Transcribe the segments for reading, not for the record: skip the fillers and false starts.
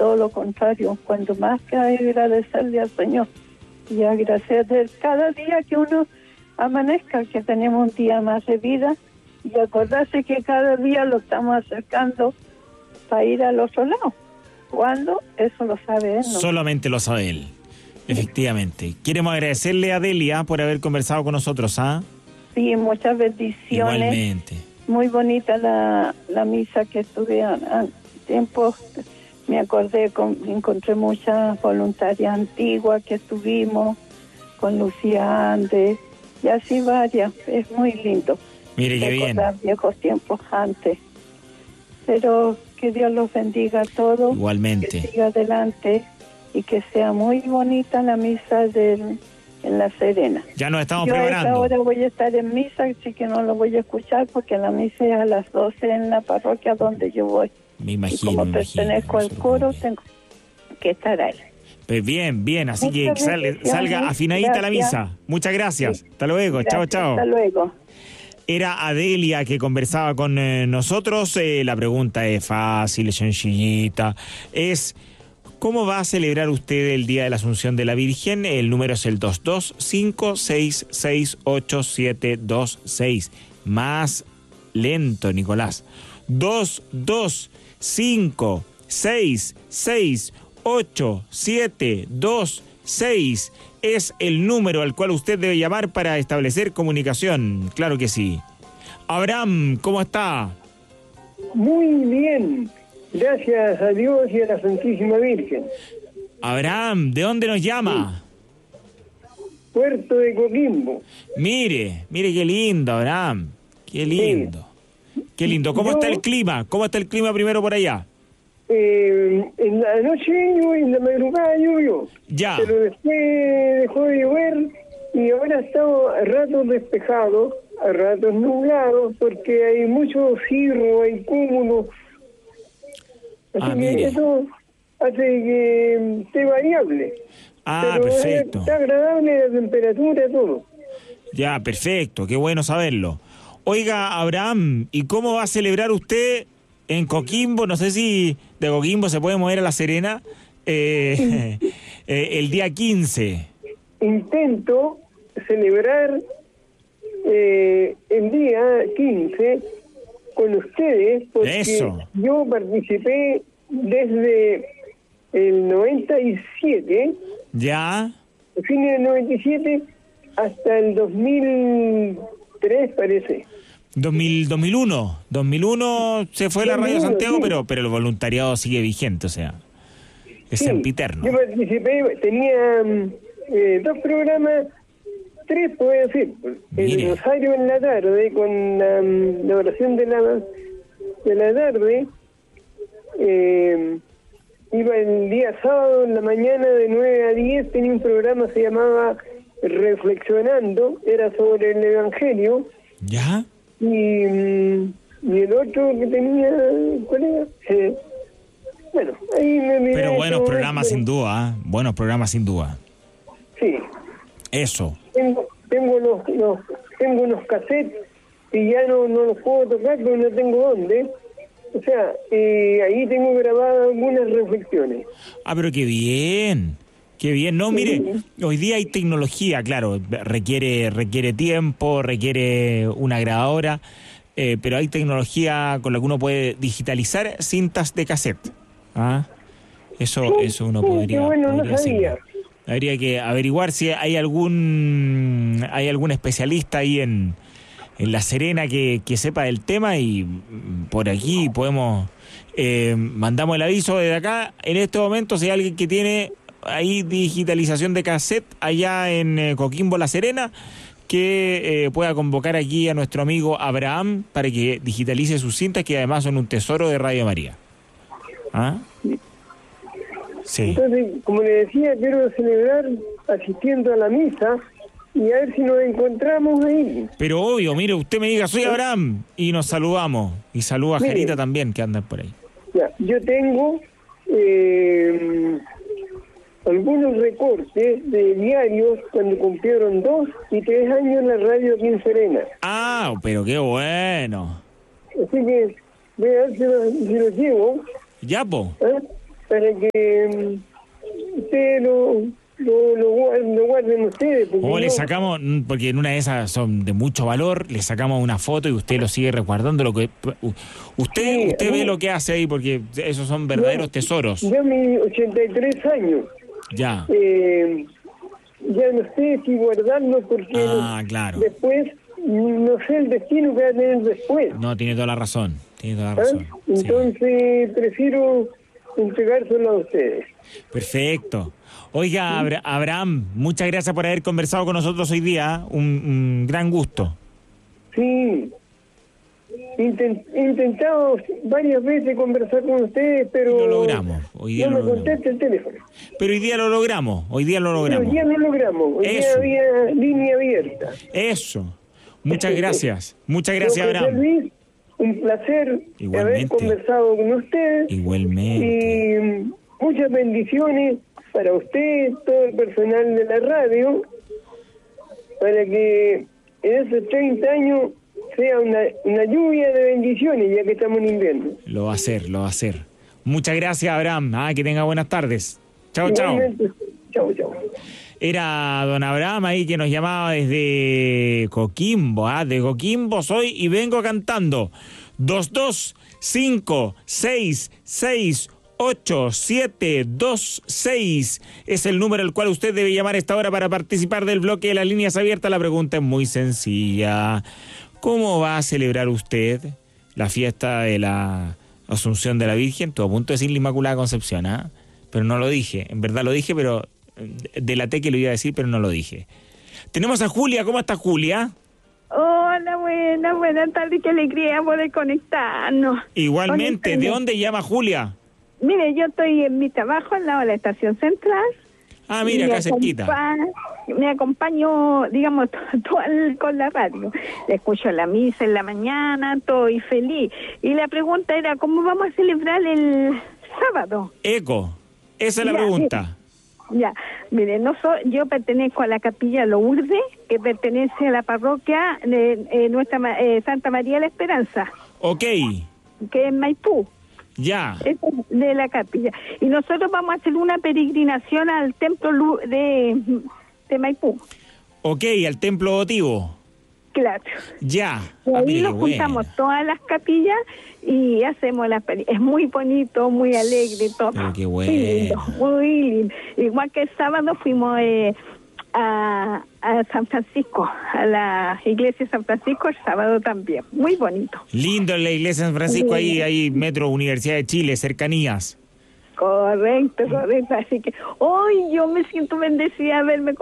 todo lo contrario, cuando más que agradecerle al Señor y agradecer cada día que uno amanezca, que tenemos un día más de vida, y acordarse que cada día lo estamos acercando para ir al otro lado. ¿Cuándo? Eso lo sabe él, ¿no? Solamente lo sabe él, efectivamente. Queremos agradecerle a Delia por haber conversado con nosotros, ¿ah? Sí, muchas bendiciones. Igualmente. Muy bonita la misa que estuve a tiempo. Me acordé, encontré muchas voluntarias antiguas que estuvimos con Lucía Andes y así varias. Es muy lindo. Mire qué bien. Recordar viejos tiempos antes. Pero que Dios los bendiga a todos. Igualmente. Que siga adelante y que sea muy bonita la misa en La Serena. Ya nos estamos Yo preparando. a esa hora voy a estar en misa, así que no lo voy a escuchar porque la misa es a las 12 en la parroquia donde yo voy. Me imagino. Y como pertenezco al coro, tengo que estar ahí. Pues bien, así Muchas que salga afinadita la misa. Muchas gracias. Sí. Hasta luego, Gracias, chao. Hasta luego. Era Adelia que conversaba con nosotros. La pregunta es fácil, sencillita. Es, ¿cómo va a celebrar usted el Día de la Asunción de la Virgen? El número es el 225668726. Más lento, Nicolás. 225668726 es el número al cual usted debe llamar para establecer comunicación. Claro que sí. Abraham, ¿cómo está? Muy bien, gracias a Dios y a la Santísima Virgen. Abraham, ¿de dónde nos llama? Puerto de Coquimbo. Mire qué lindo, Abraham. Qué lindo. Sí. Qué lindo. ¿Cómo está el clima? ¿Cómo está el clima primero por allá? En la noche y en la madrugada llovió. Ya. Pero después dejó de llover y ahora estamos a ratos despejados, a ratos nublados, porque hay mucho cirro, hay cúmulos. Así que mire. eso hace que esté variable. Pero Perfecto. Está agradable la temperatura, todo. Ya, perfecto. Qué bueno saberlo. Oiga, Abraham, ¿y cómo va a celebrar usted en Coquimbo? No sé si de Coquimbo se puede mover a La Serena el día 15. Intento celebrar el día 15 con ustedes porque Eso. Yo participé desde el 97, ¿Ya? fines del 97 hasta el 2003 parece. 2001 se fue la Radio Santiago, sí. pero el voluntariado sigue vigente, o sea, es sí, sempiterno. Yo participé, tenía 2 programas, 3 puedo decir, el Rosario en la tarde con la oración de la tarde, iba el día sábado en la mañana de 9 a 10, tenía un programa se llamaba Reflexionando, era sobre el Evangelio. ¿Ya? Y el otro que tenía, ¿cuál era? Bueno, ahí me miré. Pero buenos programas sin duda, ¿eh? Buenos programas sin duda. Sí. Eso. Tengo unos cassettes y ya no los puedo tocar porque no tengo dónde. O sea, ahí tengo grabadas algunas reflexiones. Pero qué bien. Qué bien. No, mire, hoy día hay tecnología, claro, requiere tiempo, requiere una grabadora, pero hay tecnología con la que uno puede digitalizar cintas de cassette. Eso uno podría hacer. Habría que averiguar si hay algún especialista ahí en La Serena que sepa del tema, y por aquí podemos mandamos el aviso desde acá. En este momento, si hay alguien que tiene ahí digitalización de cassette allá en Coquimbo, La Serena, que pueda convocar aquí a nuestro amigo Abraham para que digitalice sus cintas, que además son un tesoro de Radio María. Sí. Entonces, como le decía, quiero celebrar asistiendo a la misa y a ver si nos encontramos ahí. Pero obvio, mire, usted me diga, soy Abraham, y nos saludamos. Y saluda a Jarita también, que andan por ahí. Ya, yo tengo algunos recortes de diarios cuando cumplieron 2 y 3 años en la radio aquí en Serena. Pero qué bueno. Así que voy a ver si los llevo. Ya, po. para que ustedes lo guarden ustedes. O le sacamos, porque en una de esas son de mucho valor, le sacamos una foto y usted lo sigue resguardando. Usted ve lo que hace ahí, porque esos son verdaderos tesoros. Yo mis 83 años. Ya. Ya no sé si guardarlo porque claro. Después no sé el destino que va a tener después. No, tiene toda la razón. Entonces prefiero entregárselo a ustedes. Perfecto. Oiga, Abraham, muchas gracias por haber conversado con nosotros hoy día. Un gran gusto. Sí. He intentado varias veces conversar con ustedes, pero lo logramos. Hoy día no me contesta el teléfono. Pero hoy día lo logramos. Hoy día lo logramos. Hoy día había línea abierta. Eso. Muchas gracias. Muchas gracias, Abraham. Luis, un placer haber conversado con ustedes. Igualmente. Y muchas bendiciones para usted, todo el personal de la radio, para que en esos 30 años sea una lluvia de bendiciones, ya que estamos en invierno. Lo va a hacer. Muchas gracias, Abraham. Que tenga buenas tardes. Chao. Chao. Era don Abraham ahí que nos llamaba desde Coquimbo. De Coquimbo soy y vengo cantando. 225668726 es el número al cual usted debe llamar a esta hora para participar del bloque de las líneas abiertas. La pregunta es muy sencilla. ¿Cómo va a celebrar usted la fiesta de la Asunción de la Virgen? Estuvo a punto de decir la Inmaculada Concepción, pero no lo dije. En verdad lo dije, pero delaté que lo iba a decir, pero no lo dije. Tenemos a Julia. ¿Cómo está Julia? Hola, buenas tardes, qué alegría poder conectarnos. Igualmente, ¿de dónde llama Julia? Mire, yo estoy en mi trabajo al lado de la estación central. Mira, acá cerquita. Me acompaño, digamos, con la radio. Escucho la misa en la mañana, estoy feliz. Y la pregunta era, ¿cómo vamos a celebrar el sábado? Esa es la pregunta. Ya, mire, yo pertenezco a la Capilla Lourdes, que pertenece a la parroquia de nuestra Santa María de la Esperanza. Ok. Que es en Maipú. Ya. Es de la capilla. Y nosotros vamos a hacer una peregrinación al templo de Maipú. Ok, al templo votivo. Claro. Ya. Y ahí nos juntamos todas las capillas y hacemos es muy bonito, muy alegre todo. Pero qué bueno. Muy lindo. Igual que el sábado fuimos a San Francisco, a la iglesia de San Francisco el sábado también. Muy bonito. Lindo en la iglesia de San Francisco, ahí Metro Universidad de Chile, cercanías. Correcto. Así que hoy yo me siento bendecida de haberme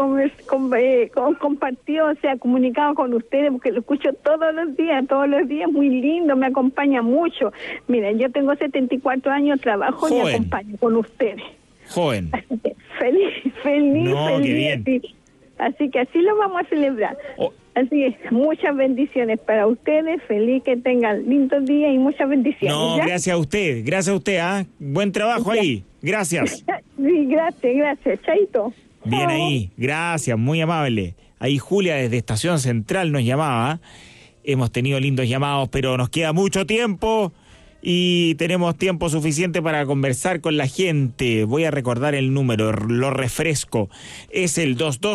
compartido, comunicado con ustedes, porque lo escucho todos los días, muy lindo, me acompaña mucho. Miren, yo tengo 74 años, trabajo y me acompaño con ustedes. Joven. Así que feliz. Qué bien. Así que así lo vamos a celebrar. Así que muchas bendiciones para ustedes, feliz que tengan lindos días y muchas bendiciones. ¿Ya? Gracias a usted, buen trabajo ahí, gracias. Sí, gracias, chaito. Bien ahí, gracias, muy amable. Ahí Julia desde Estación Central nos llamaba. Hemos tenido lindos llamados, pero nos queda mucho tiempo y tenemos tiempo suficiente para conversar con la gente. Voy a recordar el número, lo refresco. Es el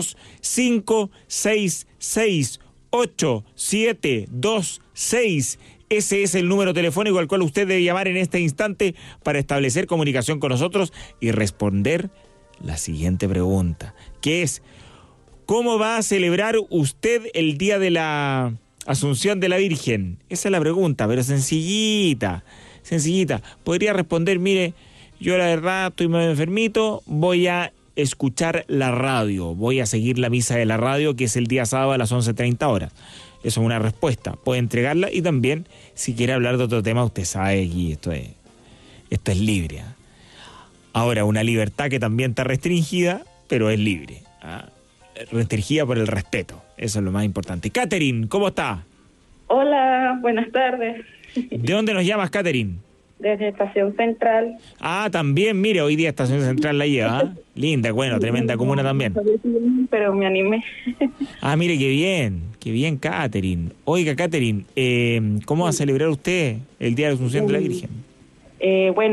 225668726. Ese es el número telefónico al cual usted debe llamar en este instante para establecer comunicación con nosotros y responder la siguiente pregunta, que es: ¿cómo va a celebrar usted el día de la Asunción de la Virgen? Esa es la pregunta, pero sencillita. Podría responder, mire, yo la verdad estoy medio enfermito, voy a escuchar la radio, voy a seguir la misa de la radio, que es el día sábado a las 11:30 horas. Eso es una respuesta, puede entregarla, y también, si quiere hablar de otro tema, usted sabe que esto es libre. Ahora, una libertad que también está restringida, pero es libre. Restringida por el respeto, eso es lo más importante. Catherine, ¿cómo está? Hola, buenas tardes. ¿De dónde nos llamas, Catherine? Desde Estación Central. También, mire, hoy día Estación Central la lleva, linda, bueno, tremenda comuna también. Pero me animé. Mire, qué bien, Catherine. Oiga, Catherine, ¿cómo va a celebrar usted el Día de la Asunción de la Virgen? Bueno,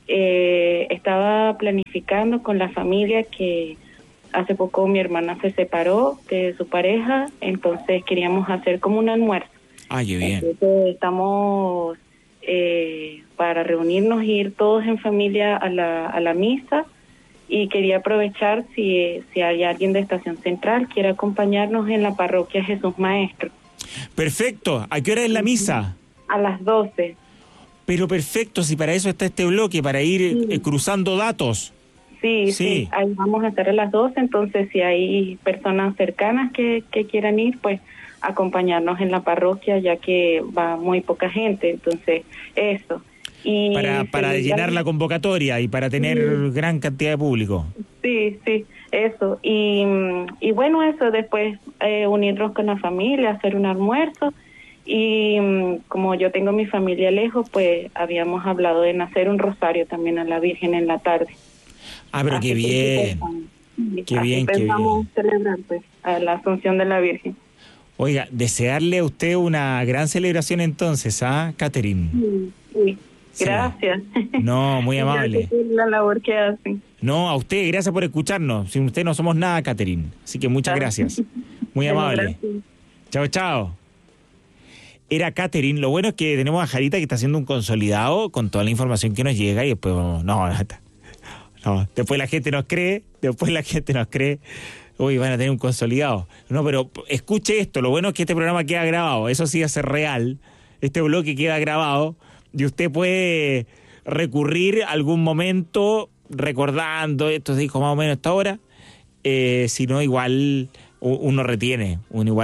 estaba planificando con la familia que hace poco mi hermana se separó de su pareja, entonces queríamos hacer como un almuerzo. Ay, qué bien. Entonces estamos para reunirnos y ir todos en familia a la misa, y quería aprovechar si hay alguien de Estación Central quiere acompañarnos en la parroquia Jesús Maestro. Perfecto. ¿A qué hora es la misa? A las 12. Pero perfecto, si para eso está este bloque, para ir cruzando datos. Sí, ahí vamos a estar a las 12, entonces si hay personas cercanas que quieran ir, pues acompañarnos en la parroquia, ya que va muy poca gente, entonces eso. Y para llenar la convocatoria y para tener gran cantidad de público. Sí, eso. Y bueno, eso, después unirnos con la familia, hacer un almuerzo. Y como yo tengo mi familia lejos, pues habíamos hablado en hacer un rosario también a la Virgen en la tarde. Ah, pero qué bien. Qué bien, qué bien. Pensamos celebrar, pues, a la Asunción de la Virgen. Oiga, desearle a usted una gran celebración entonces, Catherine? Sí. Gracias. No, muy amable. Gracias por la labor que hacen. No, a usted, gracias por escucharnos. Sin usted no somos nada, Catherine. Así que muchas gracias. Muy amable. Chao, chao. Era Catherine. Lo bueno es que tenemos a Jarita que está haciendo un consolidado con toda la información que nos llega y después no, después la gente nos cree, uy, van a tener un consolidado. No, pero escuche esto, lo bueno es que este programa queda grabado, eso sí es real, este bloque queda grabado y usted puede recurrir a algún momento recordando, esto se dijo más o menos a esta hora, si no igual uno retiene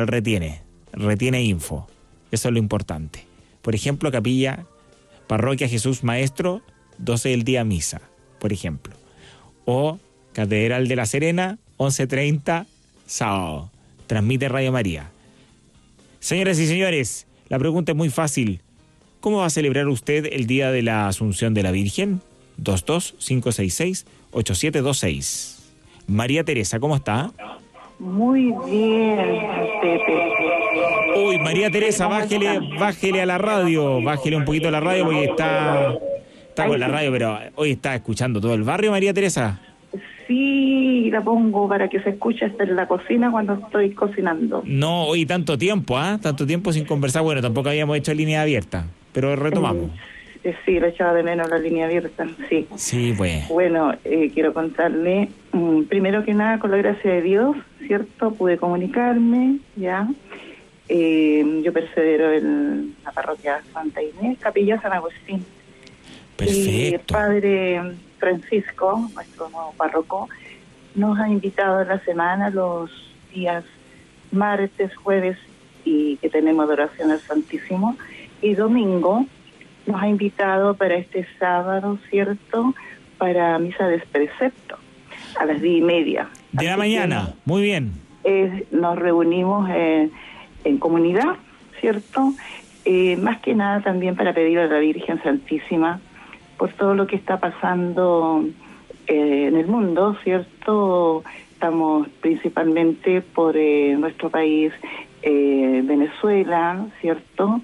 info, eso es lo importante. Por ejemplo, Capilla, Parroquia Jesús Maestro, 12 del día misa, por ejemplo. O Catedral de la Serena, 11:30, sábado. Transmite Radio María. Señoras y señores, la pregunta es muy fácil. ¿Cómo va a celebrar usted el día de la Asunción de la Virgen? 22-566-8726. María Teresa, ¿cómo está? Muy bien, Pepe. Uy, María Teresa, bájele a la radio. Bájele un poquito a la radio porque está con la radio, pero hoy está escuchando todo el barrio, María Teresa. Sí, la pongo para que se escuche hasta en la cocina cuando estoy cocinando. No, hoy tanto tiempo, tanto tiempo sin conversar. Bueno, tampoco habíamos hecho línea abierta, pero retomamos. Sí, lo echaba de menos la línea abierta, sí. Sí, pues. Bueno, quiero contarle, primero que nada, con la gracia de Dios, ¿cierto? Pude comunicarme, ¿ya? Yo persevero en la parroquia Santa Inés, Capilla San Agustín. Perfecto. Y el padre Francisco, nuestro nuevo párroco, nos ha invitado en la semana los días martes, jueves, y que tenemos adoración al Santísimo, y domingo nos ha invitado para este sábado, ¿cierto?, para misa de precepto, a las 10:30. De la mañana, muy bien. Nos reunimos en comunidad, ¿cierto?, más que nada también para pedir a la Virgen Santísima por todo lo que está pasando en el mundo, ¿cierto? Estamos principalmente por nuestro país, Venezuela, ¿cierto?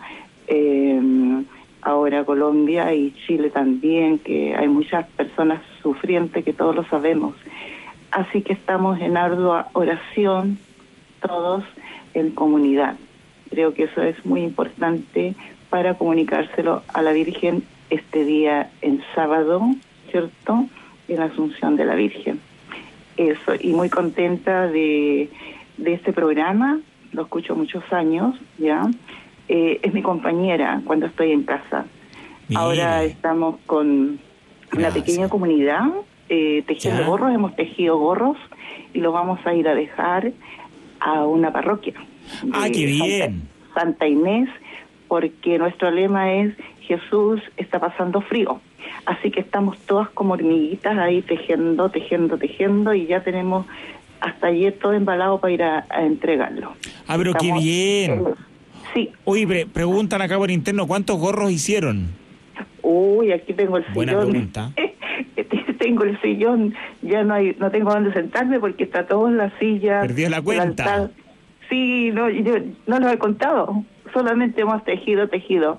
Ahora Colombia y Chile también, que hay muchas personas sufrientes que todos lo sabemos. Así que estamos en ardua oración, todos en comunidad. Creo que eso es muy importante para comunicárselo a la Virgen este día en sábado, ¿cierto?, en la Asunción de la Virgen. Eso, y muy contenta de este programa, lo escucho muchos años, ¿ya? Es mi compañera cuando estoy en casa. Mira. Ahora estamos con una pequeña comunidad tejiendo gorros, hemos tejido gorros y los vamos a ir a dejar a una parroquia. ¡Ah, qué bien! Santa Inés, porque nuestro lema es Jesús está pasando frío. Así que estamos todas como hormiguitas ahí tejiendo, y ya tenemos hasta ayer todo embalado para ir a entregarlo. ¡Ah, pero qué bien! Sí. Oye, preguntan acá por interno, ¿cuántos gorros hicieron? Uy, aquí tengo el sillón. Buena pregunta. Tengo el sillón, ya no tengo dónde sentarme porque está todo en la silla. ¿Perdió la cuenta? Sí, no, yo no lo he contado, solamente hemos tejido.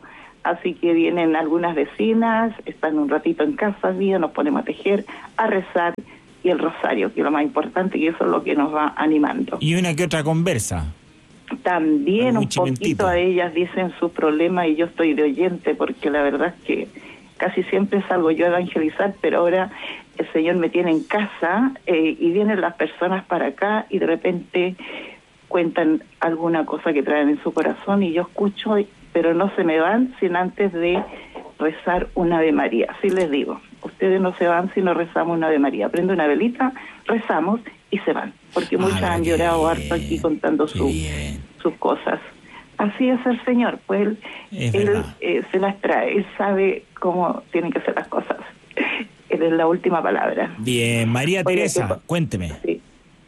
Así que vienen algunas vecinas, están un ratito en casa mía, nos ponemos a tejer, a rezar, y el rosario, que es lo más importante, y eso es lo que nos va animando. Y una que otra conversa. También un poquito a ellas dicen sus problemas, y yo estoy de oyente, porque la verdad es que casi siempre salgo yo a evangelizar, pero ahora el Señor me tiene en casa, y vienen las personas para acá, y de repente cuentan alguna cosa que traen en su corazón, y yo escucho, pero no se me van sin antes de rezar una Ave María. Así les digo, ustedes no se van si no rezamos una Ave María. Prende una velita, rezamos y se van, porque muchas han llorado harto aquí contando sus cosas. Así es el Señor, pues Él se las trae, Él sabe cómo tienen que ser las cosas. Él es la última palabra. Bien, María Teresa, cuénteme. Sí.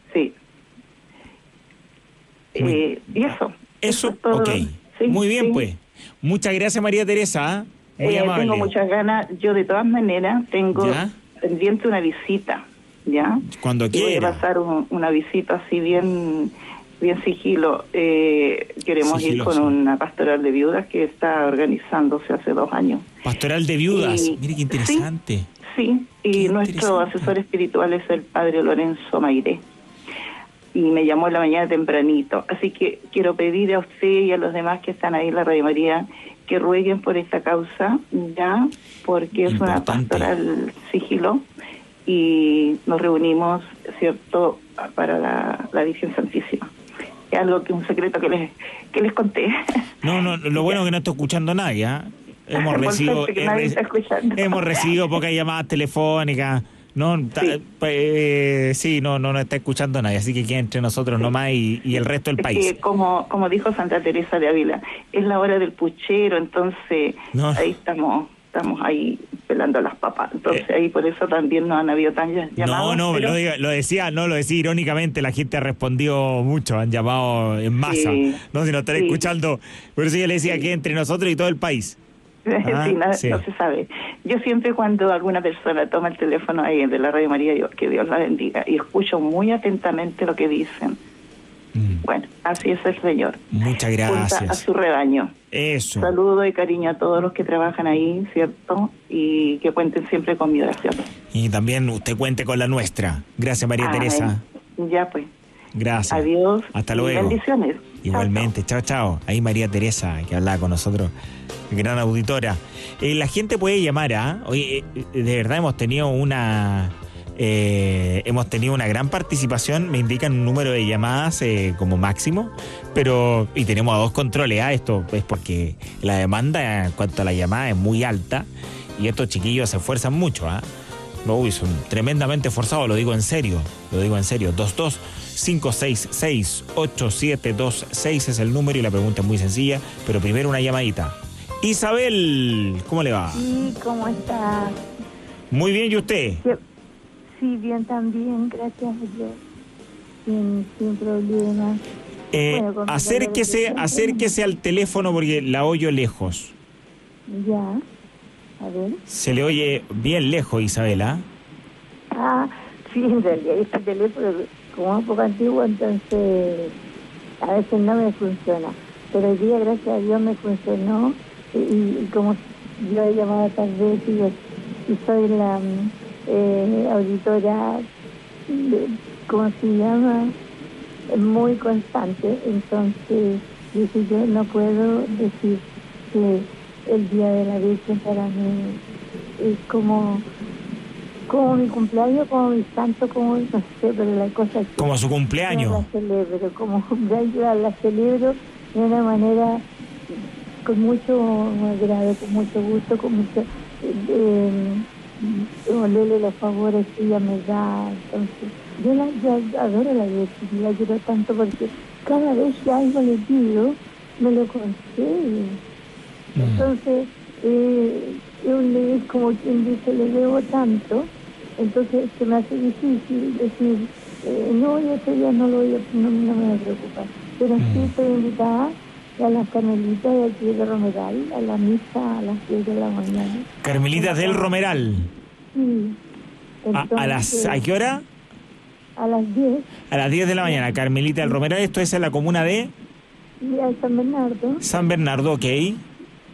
Y eso. Eso, es todo. ok. Sí, muy bien, pues. Muchas gracias, María Teresa. Muy amable. Tengo muchas ganas. Yo, de todas maneras, tengo pendiente una visita, ¿ya? Cuando quiera. Voy a pasar una visita así bien sigilo. Queremos ir con una pastoral de viudas que está organizándose hace 2 años. Pastoral de viudas, mire qué interesante. Sí, y nuestro asesor espiritual es el padre Lorenzo Mairé. Y me llamó en la mañana tempranito. Así que quiero pedir a usted y a los demás que están ahí en la Radio María que rueguen por esta causa, ya, porque es una pastoral sigilo, y nos reunimos, ¿cierto?, para la Virgen Santísima. Es algo que un secreto que les conté. No, lo bueno es que no está escuchando nadie, ¿eh? Hemos recibido pocas llamadas telefónicas. No, sí, no está escuchando nadie, así que queda entre nosotros nomás y el resto del país. Que como dijo Santa Teresa de Ávila, es la hora del puchero, entonces ahí estamos ahí pelando las papas, entonces ahí por eso también no han habido tan llamados. Pero lo decía irónicamente, la gente ha respondido mucho, han llamado en masa, no si nos están escuchando, por eso yo le decía que entre nosotros y todo el país. No se sabe. Yo siempre, cuando alguna persona toma el teléfono ahí de la Radio María, digo, que Dios la bendiga, y escucho muy atentamente lo que dicen. Bueno, así es el Señor. Muchas gracias. Junta a su rebaño. Eso. Saludo y cariño a todos los que trabajan ahí, ¿cierto? Y que cuenten siempre con mi oración. Y también usted cuente con la nuestra. Gracias, María Teresa. Ya pues. Gracias. Adiós. Hasta luego. Bendiciones. Igualmente. Chao. Ahí María Teresa, que hablaba con nosotros, gran auditora. La gente puede llamar, Oye, de verdad hemos tenido una gran participación. Me indican un número de llamadas como máximo, y tenemos a 2 controles. Esto es porque la demanda en cuanto a la llamada es muy alta, y estos chiquillos se esfuerzan mucho, son tremendamente esforzados, lo digo en serio. 22-566-8726 es el número, y la pregunta es muy sencilla, pero primero una llamadita. Isabel, ¿cómo le va? Sí, ¿cómo está? Muy bien, ¿y usted? Sí, bien también, gracias a Dios. Sin problema. Acérquese al teléfono porque la oyo lejos. Ya, a ver. Se le oye bien lejos, Isabela. Sí, en realidad este teléfono, como es un poco antiguo, entonces a veces no me funciona. Pero hoy día, gracias a Dios, me funcionó. Y como yo he llamado tal vez y soy la auditora, ¿cómo se llama? Muy constante. Entonces dije, yo no puedo decir que el Día de la Virgen para mí es como mi cumpleaños, como mi santo, como no sé, pero la cosa es que como su cumpleaños. La celebro, como cumpleaños la celebro de una manera con mucho agrado, con mucho gusto, con mucho leerle los favores que ella me da. Entonces yo adoro la Virgen, la quiero tanto porque cada vez que algo le pido me lo concede. Entonces yo le, como quien dice, le debo tanto, entonces se me hace difícil decir yo este día no me voy a preocupar, pero sí estoy invitada a las Carmelitas de aquí de Romeral, a la misa a las 10 de la mañana. Carmelitas del Romeral. Sí. Entonces, ¿A qué hora? A las 10. A las 10 de la mañana, Carmelita del Romeral. Esto es en la comuna de San Bernardo. San Bernardo, ok.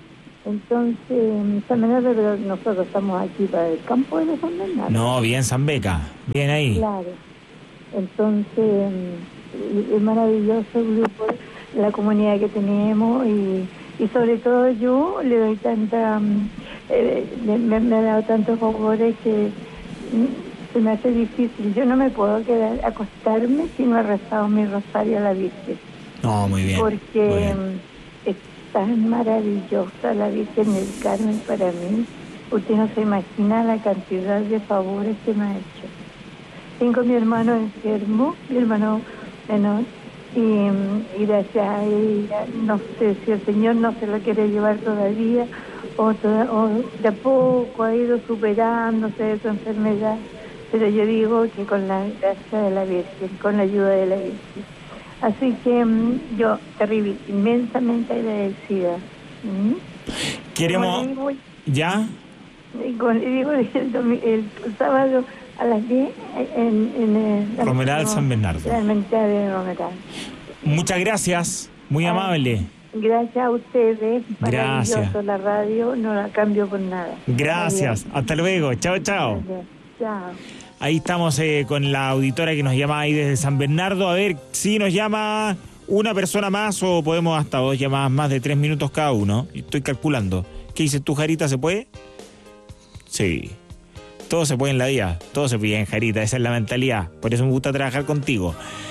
Entonces, San Bernardo, pero nosotros estamos aquí para el campo de San Bernardo. No, bien San Beca, bien ahí. Claro. Entonces, es maravilloso el grupo, la comunidad que tenemos y sobre todo yo le doy tanta, me ha dado tantos favores que se me hace difícil. Yo no me puedo quedar, acostarme si no he rezado mi rosario a la Virgen. No, muy bien. Porque muy bien. Es tan maravillosa la Virgen del Carmen para mí. Usted no se imagina la cantidad de favores que me ha hecho. Tengo a mi hermano enfermo, mi hermano menor, y gracias a ella, no sé si el Señor no se lo quiere llevar todavía, o de a poco ha ido superándose de su enfermedad, pero yo digo que con la gracia de la Virgen, con la ayuda de la Virgen. Así que yo terrible, inmensamente agradecida. Queremos... ¿Ya? Digo el sábado a las 10 en Romeral San Bernardo. La Hermandad de Romeral. Muchas gracias, muy amable. Gracias a ustedes. Gracias. Maravilloso la radio, no la cambio por nada. Gracias, Adiós. hasta luego, chao, chao. Adiós. Chao. Ahí estamos con la auditora que nos llama ahí desde San Bernardo. A ver si nos llama una persona más o podemos hasta 2 llamadas más de 3 minutos cada uno. Estoy calculando. ¿Qué dices tú, Jarita? ¿Se puede? Sí. Todo se puede en la vida. Todo se puede en Jarita. Esa es la mentalidad. Por eso me gusta trabajar contigo.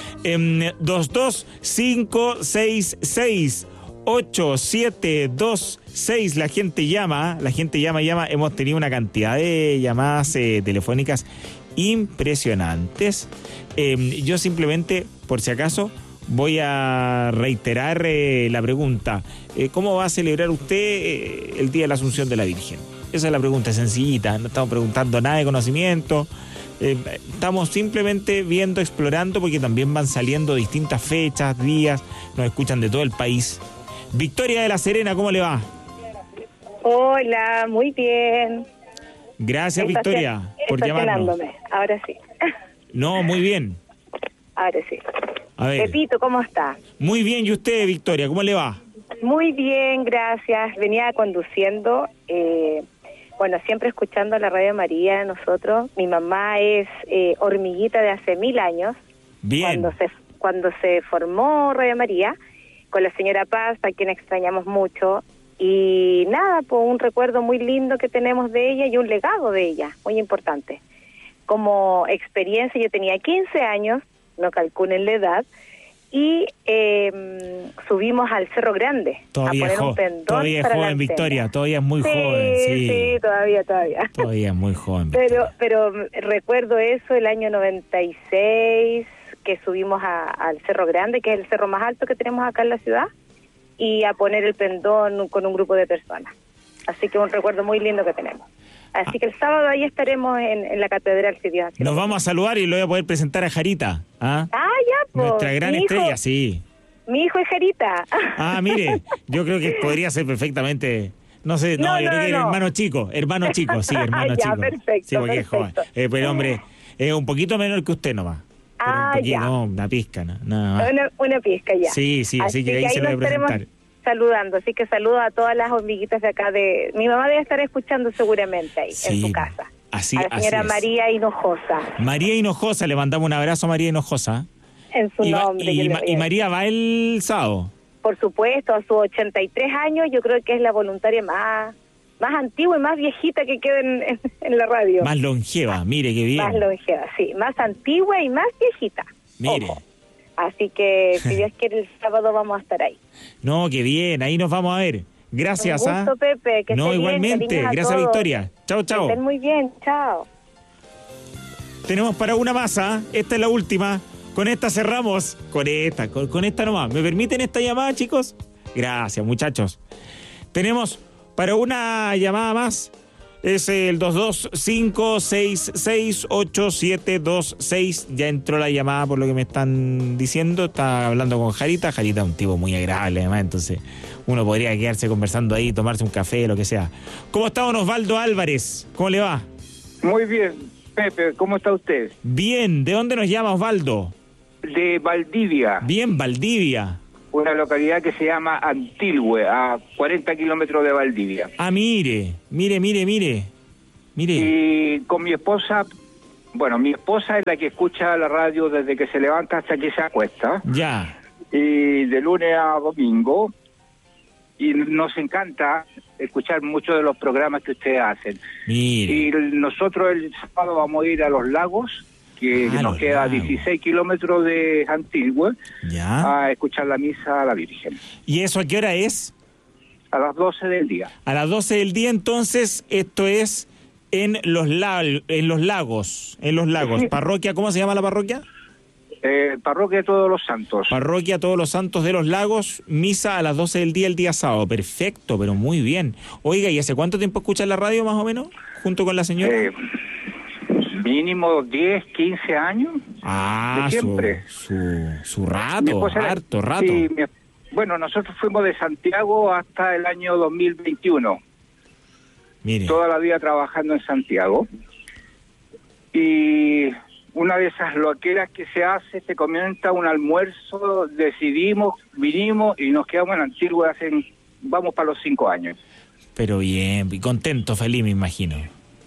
225668726. La gente llama. Hemos tenido una cantidad de llamadas telefónicas impresionantes. Yo simplemente, por si acaso, voy a reiterar la pregunta. ¿Cómo va a celebrar usted el Día de la Asunción de la Virgen? Esa es la pregunta sencillita. No estamos preguntando nada de conocimiento. Estamos simplemente viendo, explorando, porque también van saliendo distintas fechas, días. Nos escuchan de todo el país. Victoria de la Serena, ¿cómo le va? Hola, muy bien. Gracias, Victoria, por llamarnos. Ahora sí. No, muy bien. Ahora sí. A ver. Pepito, ¿cómo está? Muy bien, ¿y usted, Victoria, cómo le va? Muy bien, gracias. Venía conduciendo, siempre escuchando la Radio María, nosotros. Mi mamá es hormiguita de hace 1000 años. Bien. Cuando se formó Radio María, con la señora Paz, a quien extrañamos mucho. Y nada, pues un recuerdo muy lindo que tenemos de ella y un legado de ella, muy importante. Como experiencia, yo tenía 15 años, no calculen la edad, y subimos al Cerro Grande todavía a poner un pendón. Todavía es joven, Victoria, todavía es muy joven. Sí, todavía. Todavía es muy joven. Pero recuerdo eso, el año 96, que subimos al Cerro Grande, que es el cerro más alto que tenemos acá en la ciudad, y a poner el pendón con un grupo de personas. Así que un recuerdo muy lindo que tenemos. Así que el sábado ahí estaremos en la catedral, si Dios así. Nos vamos a saludar y lo voy a poder presentar a Jarita. Ya, pues. Nuestra gran estrella, sí. Mi hijo es Jarita. Mire, yo creo que podría ser perfectamente... No sé, yo creo que era hermano chico, sí, hermano chico. Perfecto, sí, porque es joven. Pero hombre, es un poquito menor que usted nomás. Una pizca, nada más. Una pizca ya. Sí, así que ahí se lo voy a presentar. Saludando, así que saludo a todas las hormiguitas de acá de... Mi mamá debe estar escuchando seguramente ahí, en su casa. A la señora María Hinojosa. María Hinojosa, le mandamos un abrazo a María Hinojosa. En su nombre. Y María va el sábado. Por supuesto, a sus 83 años, yo creo que es la voluntaria más antigua y más viejita que queda en la radio. Más longeva, mire qué bien. Más longeva, sí, más antigua y más viejita. Mire. Ojo. Así que, si Dios quiere, el sábado vamos a estar ahí. No, qué bien, ahí nos vamos a ver. Gracias. Un gusto, Pepe. Que igualmente. Bien, gracias, todos. Victoria. Chao. Que estén muy bien, chao. Tenemos para una más, esta es la última. Con esta cerramos. Con esta nomás. ¿Me permiten esta llamada, chicos? Gracias, muchachos. Tenemos para una llamada más. Es el 225668726. Ya entró la llamada por lo que me están diciendo. Está hablando con Jarita. Jarita es un tipo muy agradable, además. Entonces, uno podría quedarse conversando ahí, tomarse un café, lo que sea. ¿Cómo está don Osvaldo Álvarez? ¿Cómo le va? Muy bien, Pepe. ¿Cómo está usted? Bien. ¿De dónde nos llama Osvaldo? De Valdivia. Bien, Valdivia. una localidad que se llama Antilhue, a 40 kilómetros de Valdivia. Ah, mire. Y con mi esposa, bueno, mi esposa es la que escucha la radio desde que se levanta hasta que se acuesta. Ya. Y de lunes a domingo. Y nos encanta escuchar muchos de los programas que ustedes hacen. Mire. Y nosotros el sábado vamos a ir a Los Lagos, que nos queda 16 kilómetros de Antilhue, ya, a escuchar la misa a la Virgen. ¿Y eso a qué hora es? A las 12 del día. A las 12 del día, entonces, esto es en Los Lagos. Sí. Parroquia, ¿cómo se llama la parroquia? Parroquia de Todos los Santos. Parroquia Todos los Santos de Los Lagos, misa a las 12 del día el día sábado. Perfecto, pero muy bien. Oiga, ¿y hace cuánto tiempo escucha la radio más o menos? Junto con la señora. Mínimo 10, 15 años. Ah, de siempre. Su rato, harto rato. Sí, bueno, nosotros fuimos de Santiago hasta el año 2021. Mire. Toda la vida trabajando en Santiago. Y una de esas loqueras que se hace, se comienza un almuerzo, decidimos, vinimos y nos quedamos en Antilhue vamos para los 5 años. Pero bien, y contento, feliz me imagino.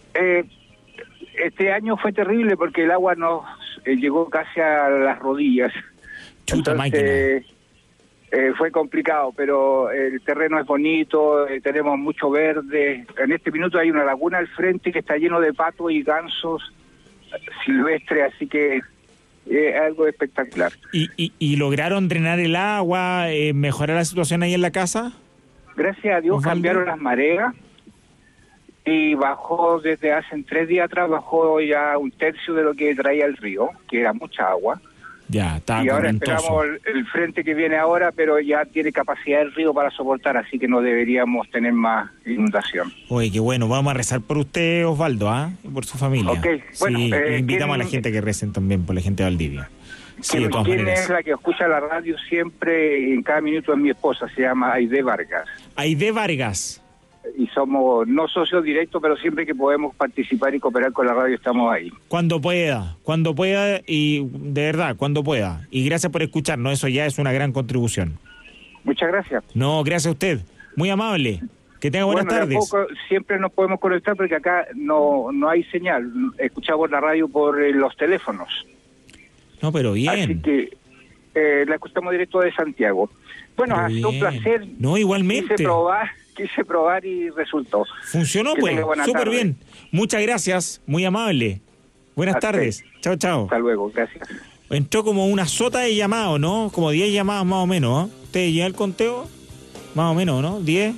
Este año fue terrible porque el agua nos llegó casi a las rodillas. Chuta máquina. Fue complicado, pero el terreno es bonito, tenemos mucho verde. En este minuto hay una laguna al frente que está lleno de patos y gansos silvestres, así que es algo espectacular. ¿Y lograron drenar el agua, mejorar la situación ahí en la casa? Gracias a Dios cambiaron las mareas y bajó desde hace 3 días atrás, bajó ya 1/3 de lo que traía el río, que era mucha agua. Ya, está. Y ahora correntoso. esperamos el frente que viene ahora, pero ya tiene capacidad el río para soportar, así que no deberíamos tener más inundación. Oye, qué bueno, vamos a rezar por usted, Osvaldo, y por su familia. Ok, bueno, sí, invitamos a la gente que recen también por la gente de Valdivia. Sí, de todas ¿Quién maneras. es la que escucha la radio siempre, en cada minuto? Es mi esposa, se llama Aide Vargas. Aide Vargas. Y somos no socios directos, pero siempre que podemos participar y cooperar con la radio estamos ahí. Cuando pueda y de verdad, cuando pueda. Y gracias por escucharnos, eso ya es una gran contribución. Muchas gracias. No, gracias a usted. Muy amable. Que tenga buenas tardes. Siempre nos podemos conectar porque acá no hay señal. Escuchamos la radio por los teléfonos. No, pero bien. Así que la escuchamos directo de Santiago. Bueno, ha sido un placer. No, igualmente. Quise probar y resultó. Funcionó, pues. Súper bien. Muchas gracias. Muy amable. Buenas tardes. Chao, chao. Hasta luego. Gracias. Entró como una sota de llamados, ¿no? Como 10 llamadas más o menos, ¿eh? ¿Usted lleva el conteo? Más o menos, ¿no? 10.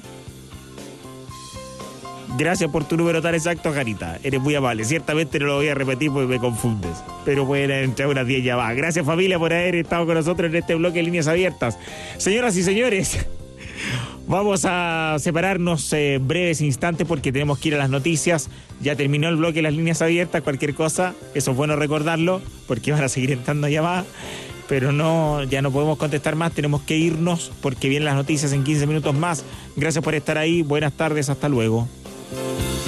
Gracias por tu número tan exacto, Jarita. Eres muy amable. Ciertamente no lo voy a repetir porque me confundes. Pero pueden entrar unas 10 llamadas. Gracias, familia, por haber estado con nosotros en este bloque de Líneas Abiertas. Señoras y señores, vamos a separarnos breves instantes porque tenemos que ir a las noticias. Ya terminó el bloque de las Líneas Abiertas. Cualquier cosa, eso es bueno recordarlo porque van a seguir entrando llamadas. Pero ya no podemos contestar más, tenemos que irnos porque vienen las noticias en 15 minutos más. Gracias por estar ahí, buenas tardes, hasta luego.